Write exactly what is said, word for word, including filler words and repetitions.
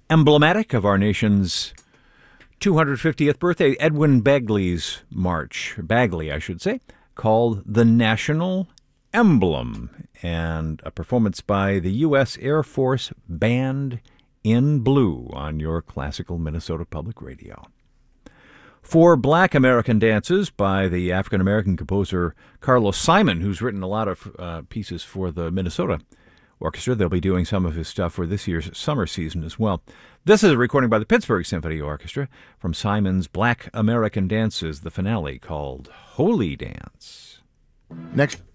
emblematic of our nation's two hundred fiftieth birthday, Edwin Bagley's march, Bagley, I should say, called the National Emblem, and a performance by the U S Air Force Band in Blue on your classical Minnesota Public Radio. Four Black American Dances by the African-American composer Carlos Simon, who's written a lot of uh, pieces for the Minnesota Orchestra. They'll be doing some of his stuff for this year's summer season as well. This is a recording by the Pittsburgh Symphony Orchestra from Simon's Black American Dances, the finale called Holy Dance. Next.